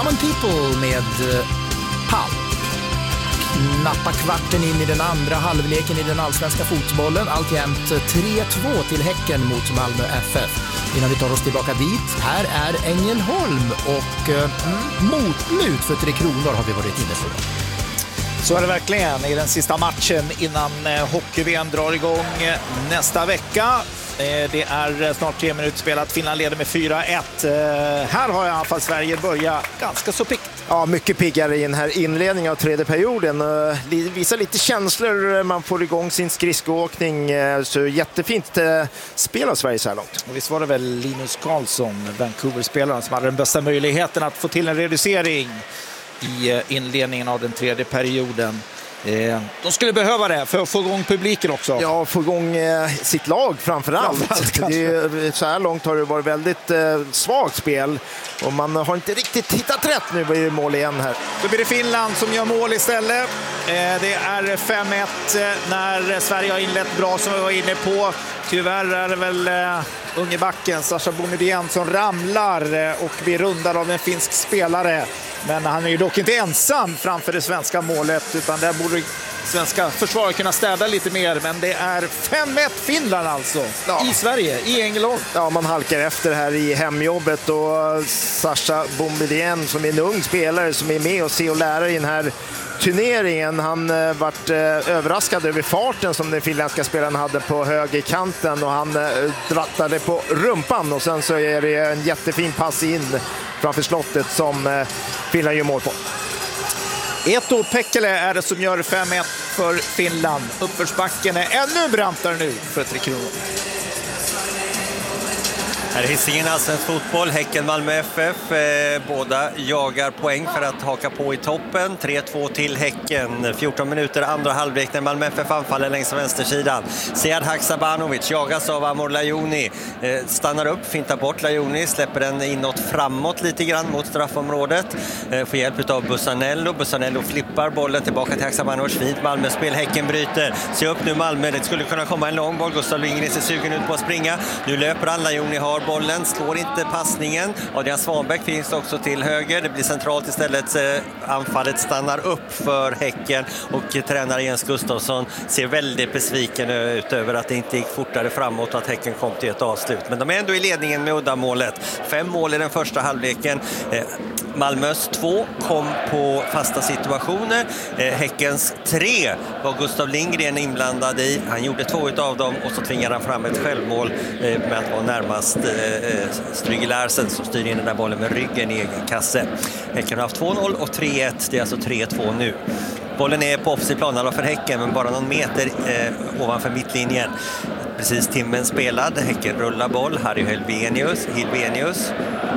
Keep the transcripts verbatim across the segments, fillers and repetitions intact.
Common People med Pall. Knappa kvarten in i den andra halvleken i den allsvenska fotbollen. Alltjämt tre två till Häcken mot Malmö F F. Innan vi tar oss tillbaka dit, här är Ängelholm och mm, motlut för Tre Kronor har vi varit inne på. Så är det verkligen i den sista matchen innan hockey-V M drar igång nästa vecka. Det är snart tre minuter spelat. Finland leder med fyra ett. Här har i alla fall Sverige börjat ganska så piggt. Ja, mycket piggare i den här inledningen av tredje perioden. Visar lite känslor, man får igång sin skridskoåkning. Så jättefint spel av Sverige så här långt. Och visst var det väl Linus Karlsson, Vancouver-spelaren, som hade den bästa möjligheten att få till en reducering i inledningen av den tredje perioden. De skulle behöva det för att få igång publiken också. Ja, få igång eh, sitt lag framförallt. Framförallt det, så här långt har det varit väldigt eh, svagt spel. Och man har inte riktigt hittat rätt nu i mål igen här. Då blir det Finland som gör mål istället. Eh, det är fem ett när Sverige har inlett bra som vi var inne på. Tyvärr är det väl eh, ungebacken Sasha Boumedienne som ramlar eh, och blir rundad av en finsk spelare. Men han är ju dock inte ensam framför det svenska målet, utan där borde svenska försvaret kunna städa lite mer. Men det är fem ett Finland alltså, ja. I Sverige, i Ängelholm. Ja, man halkar efter här i hemjobbet och Sasha Boumedienne som är en ung spelare som är med och ser och lära i den här turneringen. Han eh, vart eh, överraskad över farten som den finländska spelaren hade på högerkanten och han eh, drattade på rumpan och sen så är det en jättefin pass in framför slottet som eh, Finland gör mål på. Eto Pekkele är det som gör fem ett för Finland. Uppförsbacken är ännu brantare nu för Tre Kronor. Här är Hisingen, allsvensk fotboll, Häcken, Malmö F F. Eh, båda jagar poäng för att haka på i toppen. tre två till Häcken. fjorton minuter andra halvlek när Malmö F F anfaller längs vänstersidan. Sead Haksabanovic jagas av Amor Lajoni. Eh, stannar upp, fintar bort Lajoni. Släpper den inåt framåt lite grann mot straffområdet. Eh, får hjälp av Bussanello. Bussanello flippar bollen tillbaka till Haksabanovic. Fint Malmö-spel. Häcken bryter. Se upp nu Malmö. Det skulle kunna komma en lång boll. Gustav Lindgren ser sugen ut på att springa. Nu löper han. Lajoni har bollen, slår inte passningen. Adrian Svanbäck finns också till höger. Det blir centralt istället. Anfallet stannar upp för Häcken och tränare Jens Gustafsson ser väldigt besviken ut över att det inte gick fortare framåt och att Häcken kom till ett avslut. Men de är ändå i ledningen med uddamålet. Fem mål i den första halvleken. Malmös två kom på fasta situationer. Häckens tre var Gustav Lindgren inblandad i. Han gjorde två av dem och så tvingade han fram ett självmål med att vara närmast Stryger Larsen som styr in den där bollen med ryggen i egen kasse. Häcken har haft två noll och tre ett. Det är alltså tre två nu. Bollen är på offensiv plan för Häcken men bara någon meter eh, ovanför mittlinjen. Precis timmen spelad. Häcken rullar boll. Harry Helvenius. Helvenius.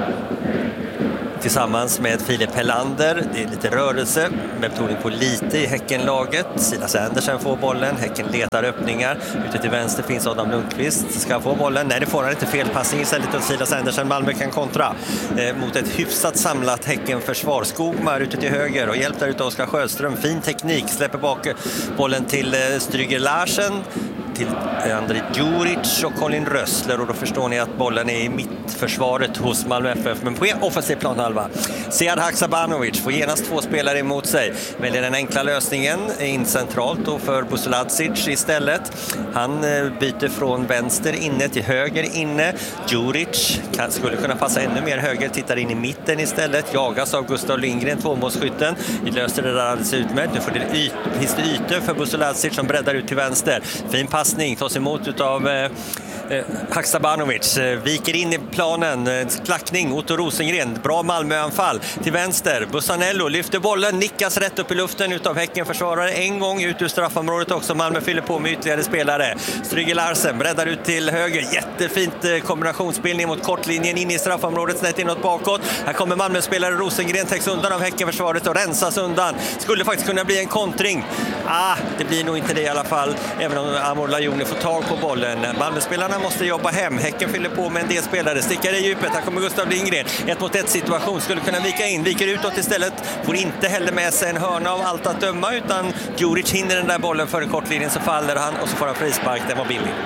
Tillsammans med Filip Hellander. Det är lite rörelse med betoning på lite i Häckenlaget. Silas Andersen får bollen. Häcken letar öppningar. Ute till vänster finns Adam Lundqvist. Ska få bollen. Nej, det får han inte. Fel passning istället åt Silas Andersen. Malmö kan kontra eh, mot ett hyfsat samlat Häckenförsvar. Skogmar ute till höger och hjälp där ute Oskar Sjöström. Fin teknik. Släpper bak bollen till eh, Stryger Larsen. Till Andrei Djuric och Colin Rössler och då förstår ni att bollen är i mittförsvaret hos Malmö F F men på offensiv planhalva. Sead Haksabanovic får genast två spelare emot sig. Väljer den enkla lösningen in centralt och för Busuladzic istället. Han byter från vänster inne till höger inne. Djuric kan, skulle kunna passa ännu mer höger, tittar in i mitten istället. Jagas av Gustav Lindgren, tvåmålsskytten. Vi löser det där alldeles utmärkt. Nu får det yt, finns det ytor för Busuladzic som breddar ut till vänster. Fin pass tas emot av eh, Haksabanovic. Viker in i planen. Klackning. Otto Rosengren. Bra Malmöanfall. Till vänster. Bussanello lyfter bollen. Nickas rätt upp i luften utav Häckenförsvarare. En gång ut ur straffområdet också. Malmö fyller på med ytterligare spelare. Stryger Larsen. Breddar ut till höger. Jättefint kombinationsspelning mot kortlinjen in i straffområdet. Snett inåt bakåt. Här kommer Malmö-spelare Rosengren. Täcks undan av Häckenförsvaret och rensas undan. Skulle faktiskt kunna bli en kontring. Ah, det blir nog inte det i alla fall. Även om Amor Lajoni får tag på bollen. Malmö-spelarna måste jobba hem. Häcken fyller på med en del spelare. Stickar i djupet. Här kommer Gustav Lindgren. Ett mot ett situation. Skulle kunna vika in. Viker utåt istället. Får inte heller med sig en hörna av allt att döma. Utan Djuric hinner den där bollen före kortlinjen så faller han. Och så får han frispark. Den var billig.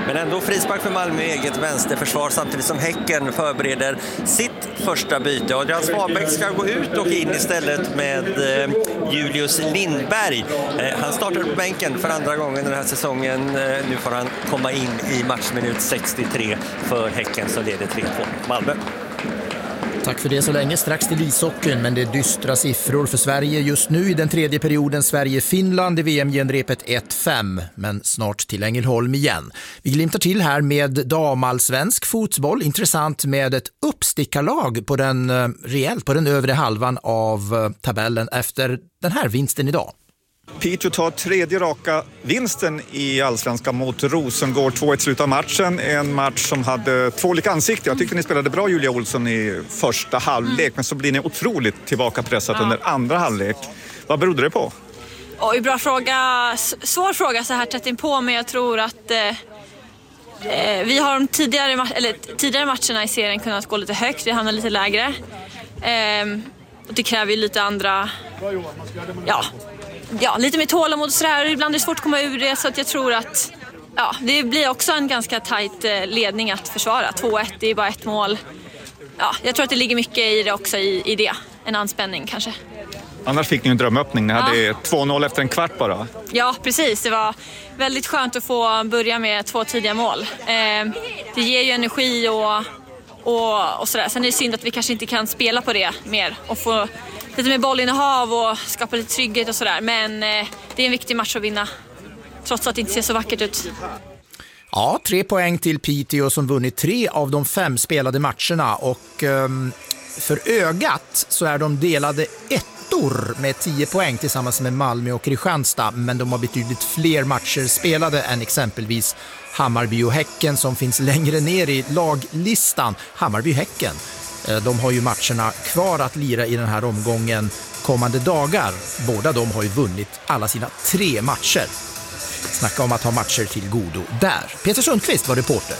Men ändå frispark för Malmö i eget vänsterförsvar samtidigt som Häcken förbereder sitt första byte. Adrian Svanbäck ska gå ut och in istället med eh, Julius Lindberg. Eh, han startar på bänken för andra gången den här säsongen. Eh, nu får han komma in i matchminut sextiotre för Häcken som leder tre två Malmö. Tack för det så länge. Strax till ishockeyn, men det är dystra siffror för Sverige just nu i den tredje perioden. Sverige-Finland i V M-genrepet ett fem, men snart till Ängelholm igen. Vi glimtar till här med damallsvensk fotboll. Intressant med ett uppstickarlag på den, rejält på den övre halvan av tabellen efter den här vinsten idag. Piteå tar tredje raka vinsten i allsvenskan mot Rosengård. två ett slut av matchen. En match som hade två olika ansikten. Jag tyckte ni spelade bra, Julia Olsson, i första halvlek. Men så blir ni otroligt tillbakapressat ja. under andra halvlek. Vad berodde det på? Oj, bra fråga. Svår fråga så här tätt in på. Men jag tror att eh, vi har de tidigare, eller, tidigare matcherna i serien kunnat gå lite högt. Vi hamnar lite lägre. Eh, och det kräver ju lite andra... Ja... Ja, lite mer tålamod och sådär. Ibland är det svårt att komma ur det, så att jag tror att ja, det blir också en ganska tajt ledning att försvara. två ett, det är bara ett mål. Ja, jag tror att det ligger mycket i det också, i, i det. En anspänning kanske. Annars fick ni en drömöppning. Ni ja. hade två noll efter en kvart bara. Ja, precis. Det var väldigt skönt att få börja med två tidiga mål. Eh, det ger ju energi och, och, och sådär. Sen är det synd att vi kanske inte kan spela på det mer och få lite mer bollinnehav och skapa lite trygghet och sådär. Men eh, det är en viktig match att vinna, trots att det inte ser så vackert ut. Ja, tre poäng till Piteå som vunnit tre av de fem spelade matcherna. Och um, för ögat så är de delade ettor med tio poäng tillsammans med Malmö och Kristianstad. Men de har betydligt fler matcher spelade än exempelvis Hammarby och Häcken som finns längre ner i laglistan. Hammarby och Häcken. De har ju matcherna kvar att lira i den här omgången kommande dagar. Båda de har ju vunnit alla sina tre matcher. Snacka om att ha matcher till godo där. Peter Sundqvist var reporter.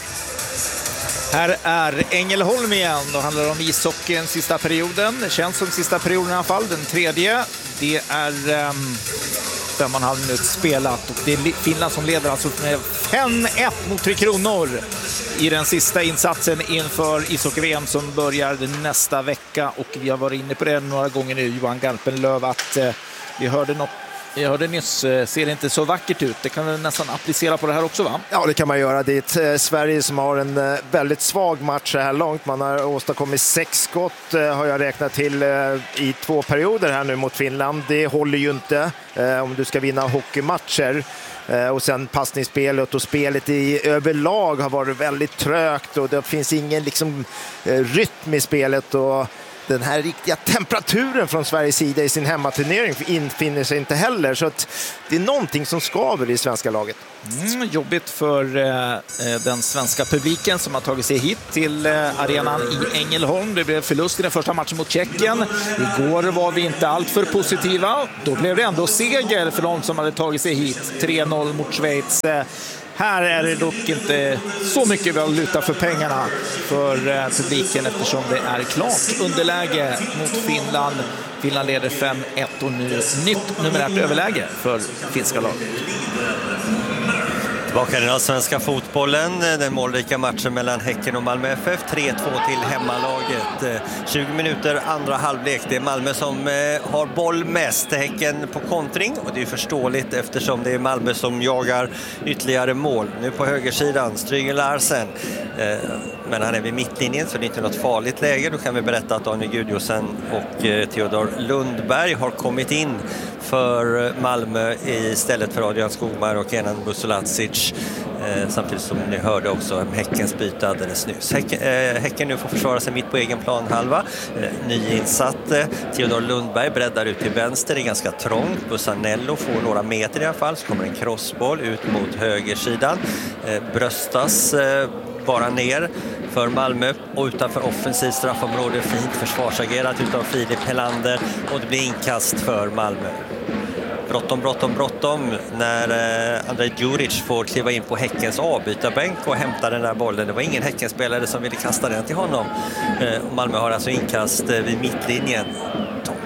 Här är Ängelholm igen. Då handlar det om ishockeyn sista perioden. Det känns som sista perioden i alla fall. Den tredje, det är um, fem och en halv minut spelat. Och det är Finland som leder alltså med fem ett mot Tre Kronor i den sista insatsen inför ishockey-V M som börjar nästa vecka. Och vi har varit inne på det några gånger nu, Johan Garpenlöv, att uh, vi hörde något. Jag hörde nyss, ser inte så vackert ut. Det kan du nästan applicera på det här också, va? Ja, det kan man göra. Det är ett eh, Sverige som har en eh, väldigt svag match så här långt. Man har åstadkommit sex skott, eh, har jag räknat till, eh, i två perioder här nu mot Finland. Det håller ju inte eh, om du ska vinna hockeymatcher. Eh, och sen passningsspelet och spelet i överlag har varit väldigt trögt. Och det finns ingen liksom, eh, rytm i spelet och den här riktiga temperaturen från Sveriges sida i sin hemmaturnering infinner sig inte heller. Så att det är någonting som skaver i svenska laget. Mm, jobbigt för eh, den svenska publiken som har tagit sig hit till eh, arenan i Ängelholm. Det blev förlust i den första matchen mot Tjeckien. Igår var vi inte allt för positiva. Då blev det ändå seger för de som hade tagit sig hit. tre noll mot Schweiz. Eh, Här är det dock inte så mycket väl luta för pengarna för eh, publiken eftersom det är klart underläge mot Finland. Finland leder fem ett och nu nytt numerärt överläge för finska laget. Tillbaka i den svenska fotbollen, den målrika matchen mellan Häcken och Malmö F F, tre två till hemmalaget. tjugo minuter andra halvlek, det är Malmö som har boll mest, Häcken på kontring, och det är förståeligt eftersom det är Malmö som jagar ytterligare mål. Nu på högersidan, Stryger Larsen, men han är vid mittlinjen så det är inte något farligt läge. Då kan vi berätta att Daniel Gudjosen och Theodor Lundberg har kommit in för Malmö istället för Adrian Skogmar och Kenan Busolacic. Eh, samtidigt som ni hörde också Häckens byte alldeles nyss. Häcken, eh, Häcken nu får försvara sig mitt på egen planhalva. Eh, nyinsatt eh, Theodor Lundberg breddar ut till vänster. Det är ganska trångt. Bussanello får några meter i alla fall. Så kommer en crossboll ut mot högersidan. Eh, bröstas eh, bara ner för Malmö och utanför offensiv straffområde. Fint försvarsagerat utav Filip Helander och det blir inkast för Malmö. Bråttom, bråttom, bråttom när eh, Andrej Djuric får kliva in på Häckens avbytarbänk och hämta den där bollen. Det var ingen Häckenspelare som ville kasta den till honom. Eh, Malmö har alltså inkast eh, vid mittlinjen.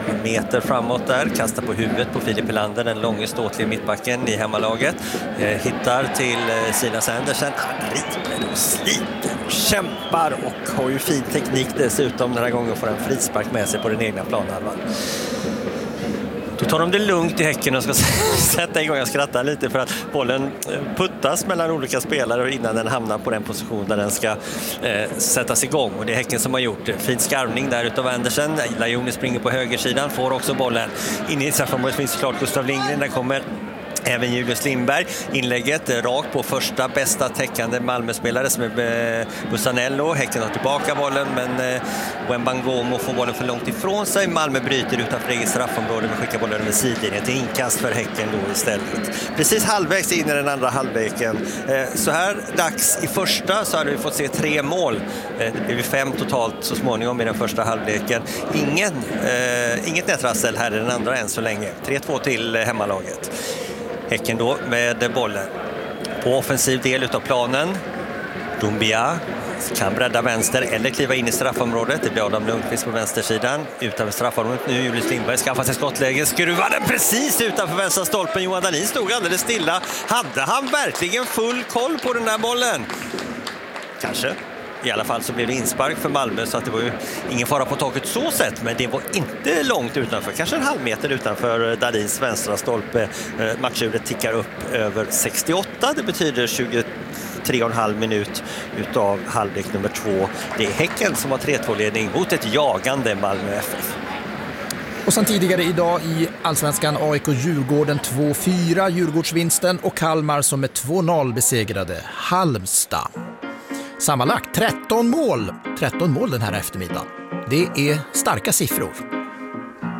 en meter framåt där, kastar på huvudet på Filip Helander, den långa ståtliga mittbacken i hemmalaget. Eh, hittar till eh, Silas Andersen. Han river och sliter och kämpar och har ju fin teknik dessutom. Den här gången får en frispark med sig på den egna planhalvan. Då tar de det lugnt i Häcken och ska sätta igång. Jag skrattar lite för att bollen puttas mellan olika spelare innan den hamnar på den position där den ska eh, sättas igång. Och det är Häcken som har gjort det. Fin skarvning där utav Andersen. Lajoni springer på högersidan, får också bollen. Inne i straffområdet finns såklart Gustav Lindgren. Där kommer även Julius Lindberg. Inlägget rakt på första bästa täckande Malmö-spelare som är Busanello. Häcken har tillbaka bollen, men eh, Wembangomo får bollen för långt ifrån sig. Malmö bryter utanför eget straffområde och skickar bollen över sidlinjen till inkast för Häcken då istället. Precis halvvägs in i den andra halvleken. Eh, så här dags i första så hade vi fått se tre mål. Eh, det blev fem totalt så småningom i den första halvleken. Ingen, eh, inget nätrassel här i den andra än så länge. tre två till hemmalaget. Häcken då med bollen på offensiv del utav planen. Doumbia kan bredda vänster eller kliva in i straffområdet. Det blir Adam Lundqvist på vänstersidan. Utanför straffområdet nu Julius Lindberg skaffar sig skottläge. Skruvar den precis utanför vänstra stolpen. Johan Dahlin stod alldeles stilla. Hade han verkligen full koll på den där bollen? Kanske. I alla fall så blev det inspark för Malmö, så att det var ju ingen fara på taket så sett, men det var inte långt utanför, kanske en halv meter utanför Dahlins vänstra stolpe. Matchuret tickar upp över sextioåtta, det betyder tjugotre och en halv minut utav halvlek nummer två. Det är Häcken som har tre två-ledning mot ett jagande Malmö F F. Och sen tidigare idag i Allsvenskan A I K-Djurgården två fyra, Djurgårdsvinsten, och Kalmar som med två noll besegrade Halmstad. Sammanlagt tretton mål. tretton mål den här eftermiddagen. Det är starka siffror.